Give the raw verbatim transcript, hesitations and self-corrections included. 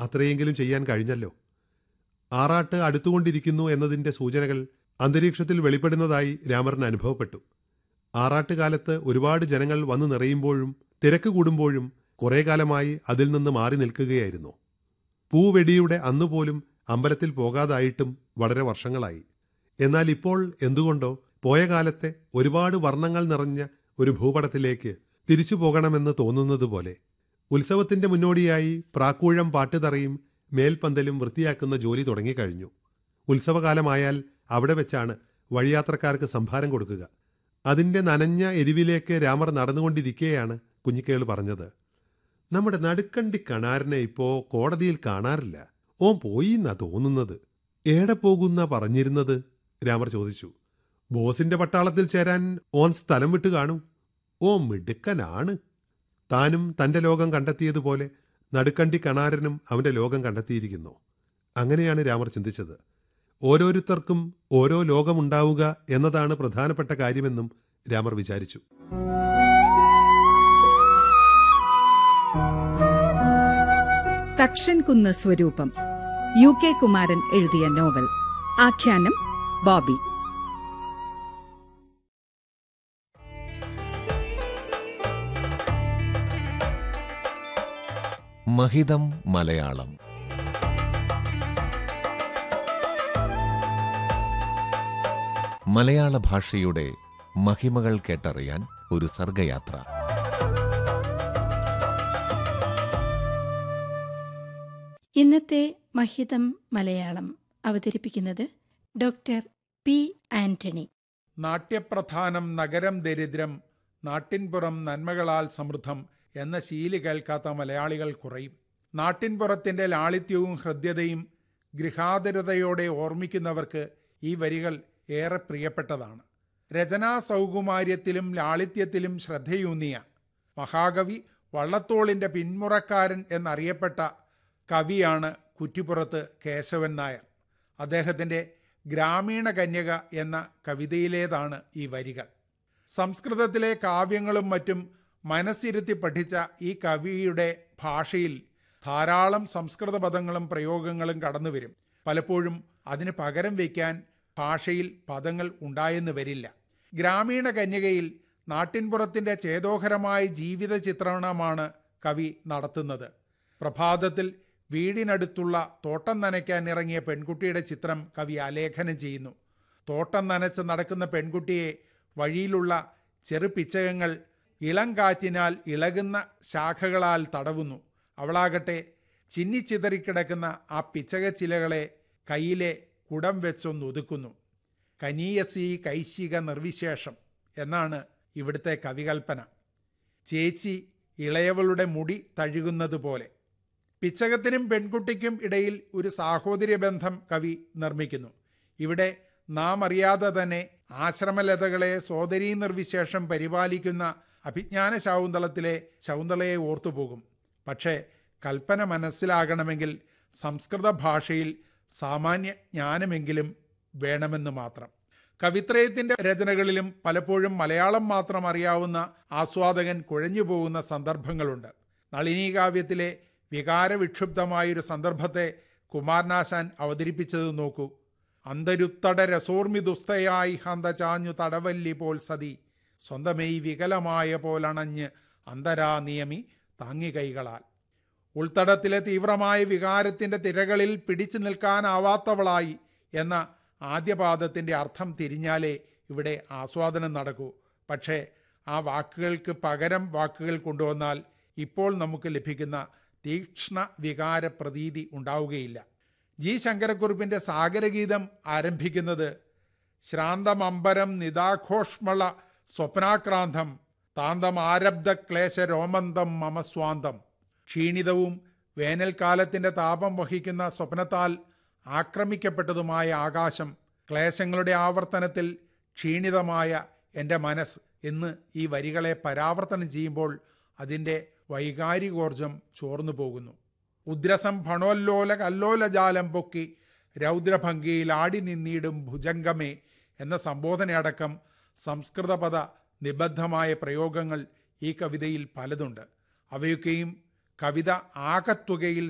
അത്രയെങ്കിലും ചെയ്യാൻ കഴിഞ്ഞല്ലോ. ആറാട്ട് അടുത്തുകൊണ്ടിരിക്കുന്നു എന്നതിൻ്റെ സൂചനകൾ അന്തരീക്ഷത്തിൽ വെളിപ്പെടുന്നതായി രാമറിന് അനുഭവപ്പെട്ടു. ആറാട്ടുകാലത്ത് ഒരുപാട് ജനങ്ങൾ വന്നു നിറയുമ്പോഴും തിരക്ക് കൂടുമ്പോഴും കുറേ കാലമായി അതിൽ നിന്ന് മാറി നിൽക്കുകയായിരുന്നു. പൂവെടിയുടെ അന്നുപോലും അമ്പലത്തിൽ പോകാതായിട്ടും വളരെ വർഷങ്ങളായി. എന്നാൽ ഇപ്പോൾ എന്തുകൊണ്ടോ പോയ കാലത്തെ ഒരുപാട് വർണ്ണങ്ങൾ നിറഞ്ഞ ഒരു ഭൂപടത്തിലേക്ക് തിരിച്ചു പോകണമെന്ന് തോന്നുന്നത് പോലെ. ഉത്സവത്തിന്റെ മുന്നോടിയായി പ്രാക്കൂഴം പാട്ടുതറയും മേൽപ്പന്തലും വൃത്തിയാക്കുന്ന ജോലി തുടങ്ങിക്കഴിഞ്ഞു. ഉത്സവകാലമായാൽ അവിടെ വെച്ചാണ് വഴിയാത്രക്കാർക്ക് സംഭാരം കൊടുക്കുക. അതിൻ്റെ നനഞ്ഞ എരിവിലേക്ക് രാമർ നടന്നുകൊണ്ടിരിക്കെയാണ് കുഞ്ഞിക്കേള് പറഞ്ഞത്, നമ്മുടെ നടുക്കണ്ടി കണാരനെ ഇപ്പോ കോടതിയിൽ കാണാറില്ല. ഓൻ പോയി എന്നാ തോന്നുന്നത്. ഏടെ പോകുന്ന പറഞ്ഞിരുന്നത്? രാമർ ചോദിച്ചു. ബോസിന്റെ പട്ടാളത്തിൽ ചേരാൻ ഓൻ സ്ഥലം വിട്ടു കാണും. ഓ മിടുക്കനാണ്. താനും തൻ്റെ ലോകം കണ്ടെത്തിയതുപോലെ നടുക്കണ്ടി കണാരനും അവൻ്റെ ലോകം കണ്ടെത്തിയിരിക്കുന്നു. അങ്ങനെയാണ് രാമർ ചിന്തിച്ചത്. ഓരോരുത്തർക്കും ഓരോ ലോകമുണ്ടാവുക എന്നതാണ് പ്രധാനപ്പെട്ട കാര്യമെന്നും രാമർ വിചാരിച്ചു. തക്ഷൻകുന്ന് സ്വരൂപം, യു കെ കുമാരൻ എഴുതിയ നോവൽ. ആഖ്യാനം ബോബി. മഹിതം മലയാളം. മലയാള ഭാഷയുടെ മഹിമകൾ കേട്ടറിയാൻ ഒരു സർഗയാത്ര. ഇന്നത്തെ മഹിതം മലയാളം അവതരിപ്പിക്കുന്നത് ഡോക്ടർ പി ആന്റണി. നാട്യപ്രധാനം നഗരം ദരിദ്രം, നാട്ടിൻപുറം നന്മകളാൽ സമൃദ്ധം എന്ന ശീലി കേൾക്കാത്ത മലയാളികൾ കുറയും. നാട്ടിൻപുറത്തിൻ്റെ ലാളിത്യവും ഹൃദ്യതയും ഗൃഹാതുരതയോടെ ഓർമ്മിക്കുന്നവർക്ക് ഈ വരികൾ ഏറെ പ്രിയപ്പെട്ടതാണ്. രചനാ സൗകുമാര്യത്തിലും ലാളിത്യത്തിലും ശ്രദ്ധയൂന്നിയ മഹാകവി വള്ളത്തോളിൻ്റെ പിന്മുറക്കാരൻ എന്നറിയപ്പെട്ട കവിയാണ് കുറ്റിപ്പുറത്ത് കേശവൻ നായർ. അദ്ദേഹത്തിൻ്റെ ഗ്രാമീണ കന്യക എന്ന കവിതയിലേതാണ് ഈ വരികൾ. സംസ്കൃതത്തിലെ കാവ്യങ്ങളും മറ്റും മനസ്സിരുത്തി പഠിച്ച ഈ കവിയുടെ ഭാഷയിൽ ധാരാളം സംസ്കൃത പദങ്ങളും പ്രയോഗങ്ങളും കടന്നുവരും. പലപ്പോഴും അതിന് പകരം വയ്ക്കാൻ ഭാഷയിൽ പദങ്ങൾ ഉണ്ടായെന്ന് വരില്ല. ഗ്രാമീണ കന്യകയിൽ നാട്ടിൻപുറത്തിൻ്റെ ചേതോഹരമായ ജീവിത ചിത്രണമാണ് കവി നടത്തുന്നത്. പ്രഭാതത്തിൽ വീടിനടുത്തുള്ള തോട്ടം നനയ്ക്കാൻ ഇറങ്ങിയ പെൺകുട്ടിയുടെ ചിത്രം കവി ആലേഖനം ചെയ്യുന്നു. തോട്ടം നനച്ച് നടക്കുന്ന പെൺകുട്ടിയെ വഴിയിലുള്ള ചെറുപിച്ചകങ്ങൾ ഇളം കാറ്റിനാൽ ഇളകുന്ന ശാഖകളാൽ തടവുന്നു. അവളാകട്ടെ ചിന്നിച്ചിതറിക്കിടക്കുന്ന ആ പിച്ചകച്ചിലകളെ കയ്യിലെ കുടം വെച്ചൊന്നൊതുക്കുന്നു. കനീയസി കൈശിക നിർവിശേഷം എന്നാണ് ഇവിടുത്തെ കവികൽപ്പന. ചേച്ചി ഇളയവളുടെ മുടി തഴുകുന്നത് പോലെ. പിച്ചകത്തിനും പെൺകുട്ടിക്കും ഇടയിൽ ഒരു സാഹോദര്യ ബന്ധം കവി നിർമ്മിക്കുന്നു. ഇവിടെ നാം അറിയാതെ തന്നെ ആശ്രമലതകളെ സോദരീ നിർവിശേഷം പരിപാലിക്കുന്ന അഭിജ്ഞാന ശാകുന്തളത്തിലെ ശകുന്തളയെ ഓർത്തുപോകും. പക്ഷേ കൽപ്പന മനസ്സിലാകണമെങ്കിൽ സംസ്കൃത ഭാഷയിൽ സാമാന്യ ജ്ഞാനമെങ്കിലും വേണമെന്ന് മാത്രം. കവിത്രയത്തിൻ്റെ രചനകളിലും പലപ്പോഴും മലയാളം മാത്രം അറിയാവുന്ന ആസ്വാദകൻ കുഴഞ്ഞു പോകുന്ന സന്ദർഭങ്ങളുണ്ട്. നളിനീകാവ്യത്തിലെ വികാരവിക്ഷുബ്ധമായൊരു സന്ദർഭത്തെ കുമാരനാശാൻ അവതരിപ്പിച്ചത് നോക്കൂ. അന്തരുത്തട രസോർമിദുസ്തയായി ഹന്ത ചാഞ്ഞു തടവല്ലി പോൽ സതി, സ്വന്തമേയ് വികലമായ പോലണഞ്ഞ് അന്തരാ നിയമി താങ്ങി കൈകളാൽ. ഉൾത്തടത്തിലെ തീവ്രമായ വികാരത്തിൻ്റെ തിരകളിൽ പിടിച്ചു നിൽക്കാനാവാത്തവളായി എന്ന ആദ്യപാദത്തിൻ്റെ അർത്ഥം തിരിഞ്ഞാലേ ഇവിടെ ആസ്വാദനം നടക്കൂ. പക്ഷേ ആ വാക്കുകൾക്ക് പകരം വാക്കുകൾ കൊണ്ടുവന്നാൽ ഇപ്പോൾ നമുക്ക് ലഭിക്കുന്ന തീക്ഷ്ണ വികാര പ്രതീതി ഉണ്ടാവുകയില്ല. ജി ശങ്കരക്കുറുപ്പിൻ്റെ സാഗരഗീതം ആരംഭിക്കുന്നത് ശ്രാന്തമമ്പരം നിദാഘോഷ്മള സ്വപ്നാക്രാന്തം താന്തം ആരബ്ധ ക്ലേശ രോമന്തം മമസ്വാന്തം. ക്ഷീണിതവും വേനൽക്കാലത്തിൻ്റെ താപം വഹിക്കുന്ന സ്വപ്നത്താൽ ആക്രമിക്കപ്പെട്ടതുമായ ആകാശം, ക്ലേശങ്ങളുടെ ആവർത്തനത്തിൽ ക്ഷീണിതമായ എൻ്റെ മനസ്സ് എന്ന് ഈ വരികളെ പരാവർത്തനം ചെയ്യുമ്പോൾ അതിൻ്റെ വൈകാരികോർജം ചോർന്നു പോകുന്നു. ഉദ്രസം ഭണോല്ലോല കല്ലോലജാലം പൊക്കി രൗദ്രഭംഗിയിൽ ആടി നിന്നീടും ഭുജംഗമേ എന്ന സംബോധനയടക്കം സംസ്കൃതപദ നിബദ്ധമായ പ്രയോഗങ്ങൾ ഈ കവിതയിൽ പലതുണ്ട്. അവയൊക്കെയും കവിത ആകത്തുകയിൽ